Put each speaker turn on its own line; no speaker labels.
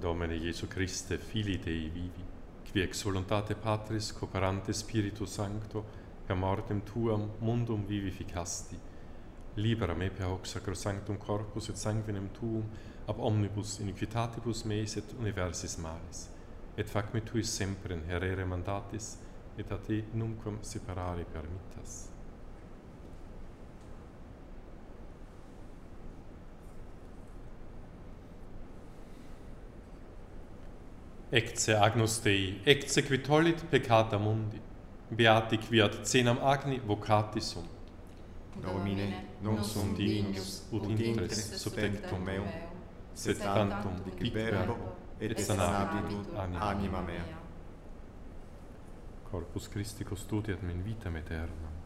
Domine Iesu Christe, Filii Dei vivi, qui ex voluntate Patris cooperante Spiritu Sancto, per mortem Tuam mundum vivificasti, libera me per hoc sacrosanctum corpus et sanguinem Tuum, ab omnibus iniquitatibus meis et universis malis, et fac me tuis semper in herere mandatis, et a te numquam separare permittas. Ecce Agnus Dei, ecce qui tollit peccata mundi, beati qui ad cenam agni vocati sunt.
Domine, non sum dignus ut intres subtectum meum, sed tantum dic verbo et sanabitur anima mea.
Corpus Christi custodiat me in vitam aeternam.